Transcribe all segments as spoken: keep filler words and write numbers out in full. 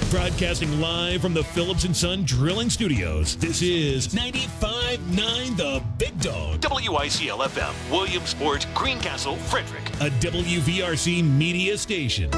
Broadcasting live from the Phillips and Son Drilling Studios, this is ninety-five point nine The Big Dog. W I C L F M, Williamsport, Greencastle, Frederick. A W V R C media station.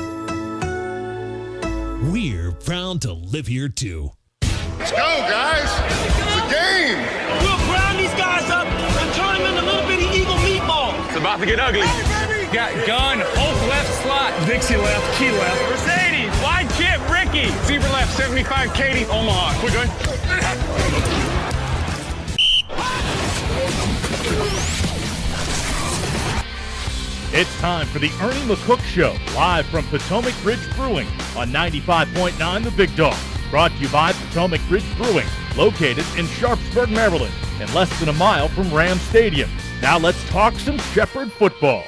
We're proud to live here, too. Let's go, guys. It's a game. We'll ground these guys up and turn them into little bitty Eagle meatballs. It's about to get ugly. Hey, Got gun, Hulk left slot, Dixie left, Key left, Mercedes, wide chip, Ricky, Zebra left, seventy-five, Katie, Omaha. We're good. It's time for the Ernie McCook Show, live from Potomac Ridge Brewing on ninety-five point nine The Big Dog. Brought to you by Potomac Ridge Brewing, located in Sharpsburg, Maryland, and less than a mile from Ram Stadium. Now let's talk some Shepherd football.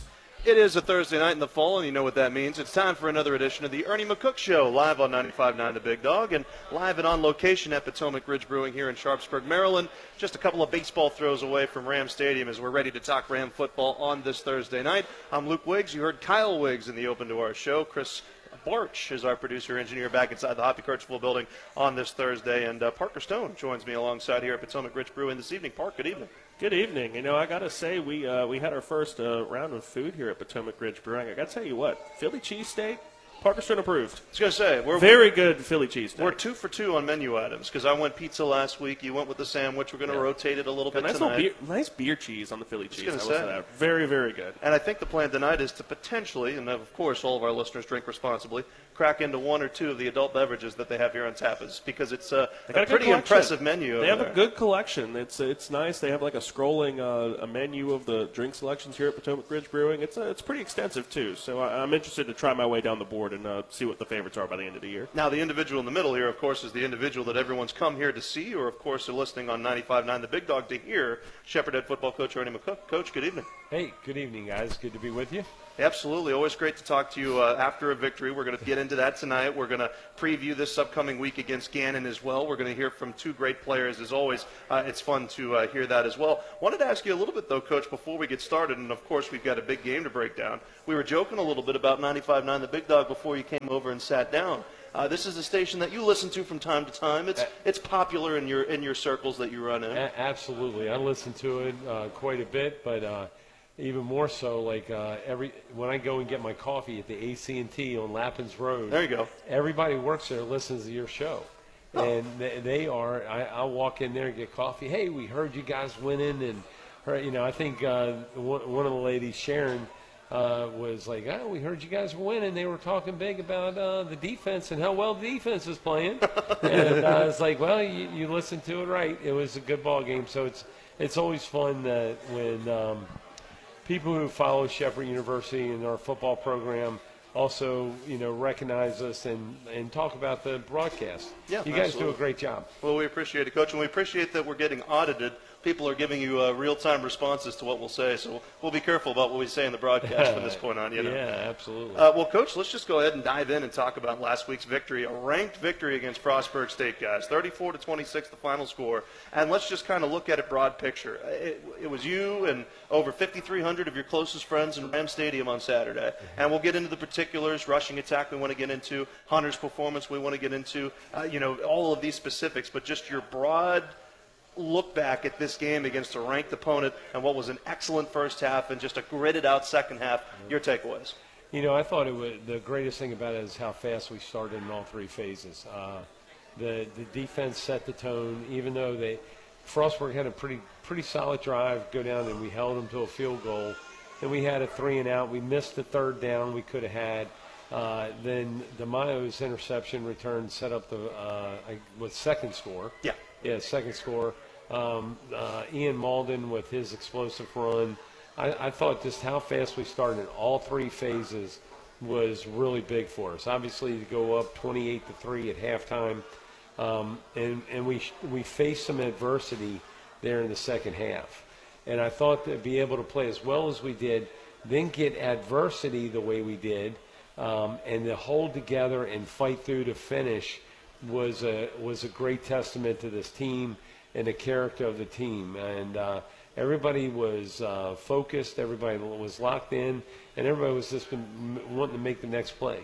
It is a Thursday night in the fall, and you know what that means. It's time for another edition of the Ernie McCook Show, live on ninety-five point nine The Big Dog, and live and on location at Potomac Ridge Brewing here in Sharpsburg, Maryland. Just a couple of baseball throws away from Ram Stadium as we're ready to talk Ram football on this Thursday night. I'm Luke Wiggs. You heard Kyle Wiggs in the open to our show. Chris Barch is our producer-engineer back inside the Hoppy Kirchville building on this Thursday, and uh, Parker Stone joins me alongside here at Potomac Ridge Brewing this evening. Park, good evening. Good evening. You know, I got to say, we uh, we had our first uh, round of food here at Potomac Ridge Brewing. I got to tell you what, Philly cheesesteak, Parker Stone approved. I was going to say, we're very good Philly cheesesteak. We're two for two on menu items because I went pizza last week. You went with the sandwich. We're going to Yeah. rotate it a little bit nice tonight. Beer, nice beer cheese on the Philly cheese. I gonna will say. say that. Very, very good. And I think the plan tonight is to potentially, and of course all of our listeners drink responsibly, crack into one or two of the adult beverages that they have here on tap, is because it's a, They got a a good pretty collection. impressive menu over They have there. a good collection. It's it's nice. They have like a scrolling uh, a menu of the drink selections here at Potomac Ridge Brewing. It's uh, it's pretty extensive too. So I, I'm interested to try my way down the board and uh, see what the favorites are by the end of the year. Now, the individual in the middle here, of course, is the individual that everyone's come here to see, or, of course, are listening on ninety-five point nine The Big Dog to hear, Shepherd head football coach Ernie McCook. Coach, good evening. Hey, good evening, guys. Good to be with you. Absolutely. Always great to talk to you uh, after a victory. We're going to get into that tonight. We're going to preview this upcoming week against Gannon as well. We're going to hear from two great players as always. Uh, it's fun to uh, hear that as well. Wanted to ask you a little bit, though, Coach, before we get started, and, of course, we've got a big game to break down. We were joking a little bit about ninety-five point nine The Big Dog before you came over and sat down. Uh, this is a station that you listen to from time to time. It's it's popular in your in your circles that you run in. A- absolutely. I listen to it uh, quite a bit, but uh, even more so, like uh, every when I go and get my coffee at the A C and T on Lappins Road. There you go. Everybody who works there listens to your show. Oh. And they, they are, I, I'll walk in there and get coffee. Hey, we heard you guys winning. And, her, you know, I think uh, one, one of the ladies, Sharon, Uh, was like, oh, we heard you guys were winning. They were talking big about uh, the defense and how well the defense is playing. And uh, it's like, well, you, you listened to it right. It was a good ball game. So it's it's always fun that when um, people who follow Shepherd University and our football program also, you know, recognize us and, and talk about the broadcast. Yeah, you guys absolutely. do a great job. Well, we appreciate it, Coach, and we appreciate that we're getting audited. People are giving you uh, real-time responses to what we'll say, so we'll be careful about what we say in the broadcast from this point on. You know. Yeah, absolutely. Uh, well, Coach, let's just go ahead and dive in and talk about last week's victory, a ranked victory against Frostburg State, guys, thirty-four to twenty-six, the final score. And let's just kind of look at it broad picture. It, it was you and over fifty-three hundred of your closest friends in Ram Stadium on Saturday. And we'll get into the particulars, rushing attack we want to get into, Hunter's performance we want to get into, uh, you know, all of these specifics, but just your broad look back at this game against a ranked opponent and what was an excellent first half and just a gritted out second half. Your takeaways? You know, I thought it was the greatest thing about it is how fast we started in all three phases. Uh, the the defense set the tone, even though they Frostburg had a pretty pretty solid drive go down, and we held them to a field goal. And we had a three and out. We missed the third down we could have had. Uh, then DeMaio's interception return set up the uh, with second score. Yeah. Yeah, second score. Um, uh, Ian Malden with his explosive run. I, I thought just how fast we started in all three phases was really big for us. Obviously, to go up twenty-eight to three at halftime, um, and and we we faced some adversity there in the second half. And I thought to be able to play as well as we did, then get adversity the way we did, um, and to hold together and fight through to finish was a was a great testament to this team and the character of the team. And uh, everybody was uh, focused, everybody was locked in, and everybody was just wanting to make the next play.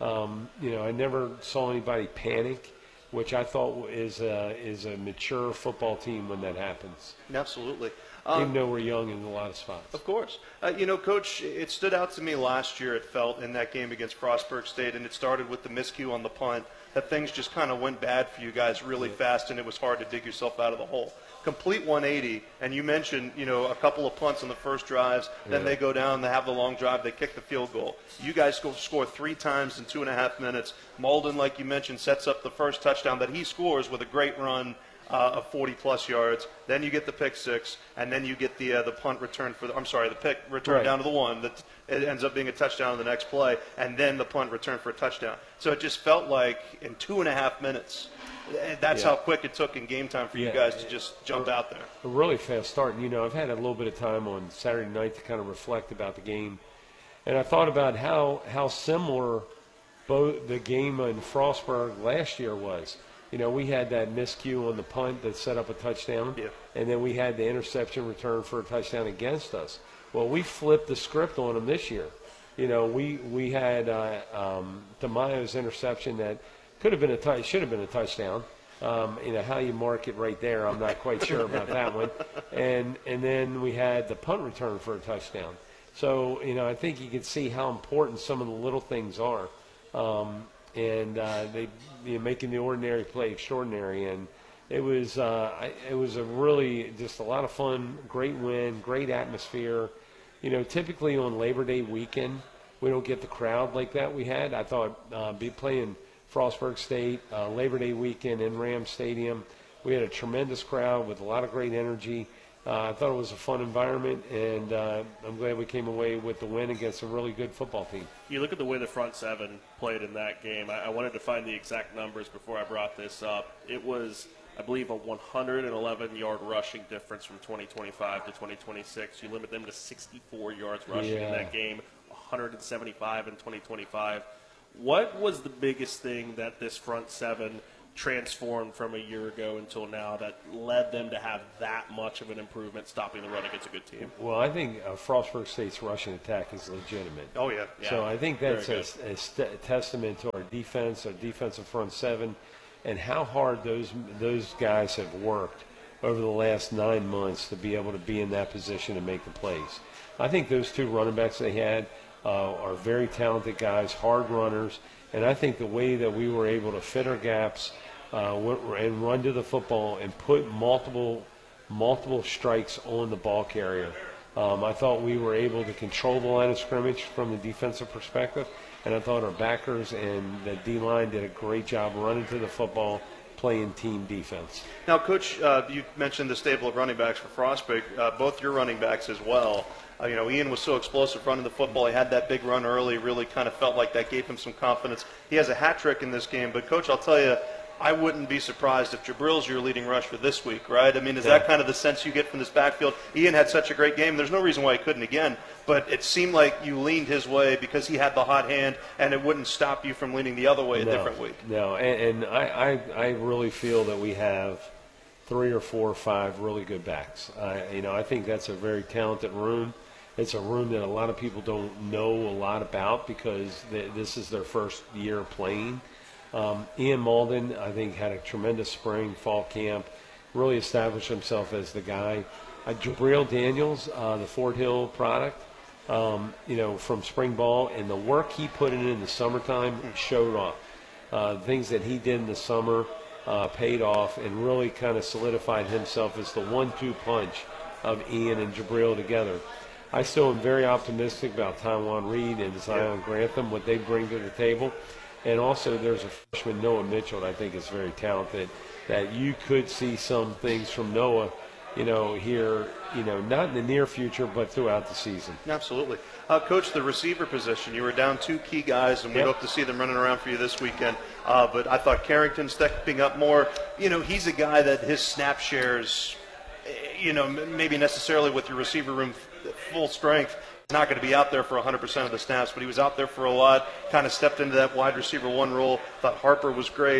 Um, you know, I never saw anybody panic, which I thought is a, is a mature football team when that happens. Absolutely. Um, Even though we're young in a lot of spots. Of course. Uh, you know, Coach, it stood out to me last year, it felt, in that game against Frostburg State, and it started with the miscue on the punt, that things just kind of went bad for you guys really yeah. fast, and it was hard to dig yourself out of the hole. Complete one eighty, and you mentioned, you know, a couple of punts on the first drives, then yeah. they go down, they have the long drive, they kick the field goal. You guys go score three times in two and a half minutes. Malden, like you mentioned, sets up the first touchdown that he scores with a great run Uh, of forty-plus yards. Then you get the pick six, and then you get the uh, the punt return for the, I'm sorry, the pick return right. down to the one. That it ends up being a touchdown on the next play, and then the punt return for a touchdown. So it just felt like in two and a half minutes, that's yeah. how quick it took in game time for yeah. you guys to just jump a, out there. A really fast start. And, you know, I've had a little bit of time on Saturday night to kind of reflect about the game, and I thought about how, how similar both the game in Frostburg last year was. You know, we had that miscue on the punt that set up a touchdown, yeah. and then we had the interception return for a touchdown against us. Well, we flipped the script on them this year. You know, we we had uh, um, DeMaio's interception that could have been a t- should have been a touchdown. Um, you know, how you mark it right there, I'm not quite sure about that one. And and then we had the punt return for a touchdown. So, you know, I think you can see how important some of the little things are. Um, and uh, they you know, making the ordinary play extraordinary, and it was uh, I, it was a really just a lot of fun, great win, great atmosphere. You know, typically on Labor Day weekend we don't get the crowd like that we had. I thought uh, be playing Frostburg State uh, Labor Day weekend in Ram Stadium, we had a tremendous crowd with a lot of great energy. Uh, I thought it was a fun environment, and uh, I'm glad we came away with the win against a really good football team. You look at the way the front seven played in that game. I, I wanted to find the exact numbers before I brought this up. It was, I believe, a one hundred eleven yard rushing difference from twenty twenty-five to twenty twenty-six. You limit them to sixty-four yards rushing yeah. in that game, one hundred seventy-five in twenty twenty-five. What was the biggest thing that this front seven transformed from a year ago until now that led them to have that much of an improvement stopping the run against a good team? Well, I think uh, Frostburg State's rushing attack is legitimate. Oh, yeah. yeah. So I think that's a, a, st- a testament to our defense, our defensive front seven, and how hard those those guys have worked over the last nine months to be able to be in that position and make the plays. I think those two running backs they had uh, are very talented guys, hard runners, and I think the way that we were able to fit our gaps uh, and run to the football and put multiple multiple strikes on the ball carrier, um, I thought we were able to control the line of scrimmage from the defensive perspective, and I thought our backers and the D-line did a great job running to the football, playing team defense. Now, Coach, uh, you mentioned the stable of running backs for Frostburg. Uh, both your running backs as well. Uh, you know, Ian was so explosive running the football. He had that big run early, really kind of felt like that gave him some confidence. He has a hat trick in this game. But, Coach, I'll tell you, I wouldn't be surprised if Jabril's your leading rusher this week, right? I mean, is yeah. that kind of the sense you get from this backfield? Ian had such a great game. There's no reason why he couldn't again. But it seemed like you leaned his way because he had the hot hand, and it wouldn't stop you from leaning the other way a no, different week. No, and, and I, I, I really feel that we have three or four or five really good backs. I, you know, I think that's a very talented room. It's a room that a lot of people don't know a lot about because they, this is their first year playing. Um, Ian Malden, I think, had a tremendous spring, fall camp, really established himself as the guy. Uh, Jabril Daniels, uh, the Fort Hill product, um, you know, from spring ball, and the work he put in in the summertime showed off. Uh, things that he did in the summer uh, paid off and really kind of solidified himself as the one two punch of Ian and Jabril together. I still am very optimistic about Taiwan Reed and Zion Grantham, what they bring to the table. And also there's a freshman, Noah Mitchell, that I think is very talented, that you could see some things from Noah, you know, here, you know, not in the near future, but throughout the season. Absolutely. Uh, Coach, the receiver position, you were down two key guys, and we yep. hope to see them running around for you this weekend. Uh, but I thought Carrington stepping up more. You know, he's a guy that his snap shares, you know, maybe necessarily with your receiver room full strength, not going to be out there for one hundred percent of the snaps, but he was out there for a lot, kind of stepped into that wide receiver one role. Thought Harper was great.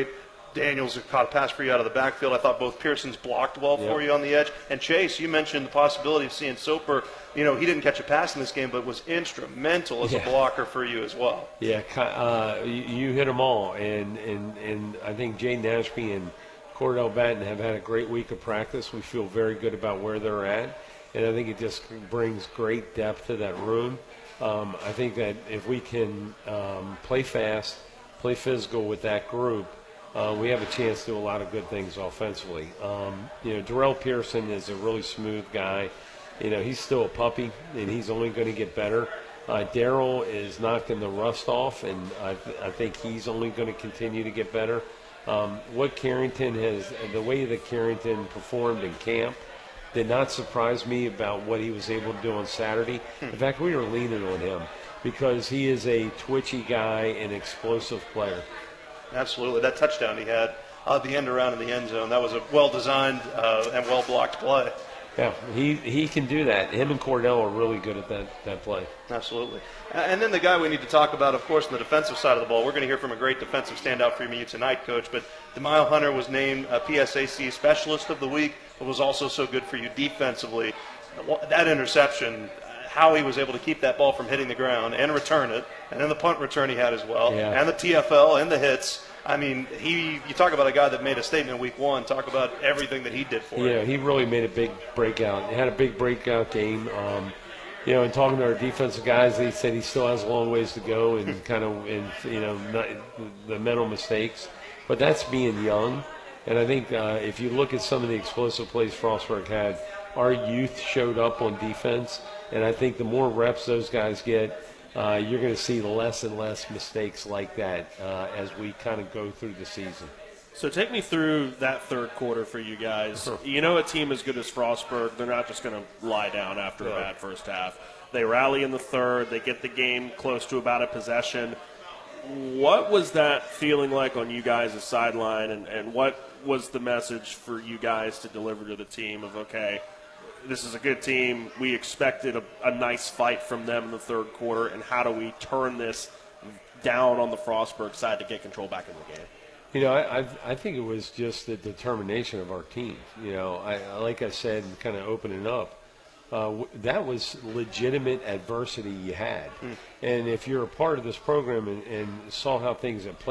Daniels caught a pass for you out of the backfield. I thought both Pearsons blocked well Yep. for you on the edge. And Chase, you mentioned the possibility of seeing Soper. You know, he didn't catch a pass in this game, but was instrumental as Yeah. a blocker for you as well. Yeah, ki- uh, you, you hit them all, and, and, and I think Jaden Ashby and Cordell Batten have had a great week of practice. We feel very good about where they're at, and I think it just brings great depth to that room. Um, I think that if we can um, play fast, play physical with that group, uh, we have a chance to do a lot of good things offensively. Um, you know, Darrell Pearson is a really smooth guy. You know, he's still a puppy, and he's only going to get better. Uh, Darrell is knocking the rust off, and I, th- I think he's only going to continue to get better. Um, what Carrington has, the way that Carrington performed in camp did not surprise me about what he was able to do on Saturday. In fact, we were leaning on him because he is a twitchy guy, an explosive player. Absolutely. That touchdown he had, uh, the end around in the end zone, that was a well-designed uh, and well-blocked play. Yeah, he, he can do that. Him and Cordell are really good at that, that play. Absolutely. And then the guy we need to talk about, of course, on the defensive side of the ball. We're going to hear from a great defensive standout from you tonight, Coach. But DeMile Hunter was named a P S A C Specialist of the Week, but was also so good for you defensively. That interception, how he was able to keep that ball from hitting the ground and return it, and then the punt return he had as well, Yeah. and the T F L and the hits. I mean, he. You talk about a guy that made a statement in week one. Talk about everything that he did for you. Yeah, he really made a big breakout. He had a big breakout game. Um, you know, in talking to our defensive guys, they said he still has a long ways to go and kind of, in, you know, not, the mental mistakes. But that's being young. And I think uh, if you look at some of the explosive plays Frostburg had, our youth showed up on defense. And I think the more reps those guys get, Uh, you're going to see less and less mistakes like that uh, as we kind of go through the season. So take me through that third quarter for you guys. Sure. You know, a team as good as Frostburg, they're not just going to lie down after Yeah. a bad first half. They rally in the third. They get the game close to about a possession. What was that feeling like on you guys' sideline, and, and what was the message for you guys to deliver to the team of, okay, this is a good team. We expected a, a nice fight from them in the third quarter, and how do we turn this down on the Frostburg side to get control back in the game? You know, I, I I think it was just the determination of our team. You know, I like I said, kind of opening up, uh, w- that was legitimate adversity you had. And if you're a part of this program and, and saw how things have played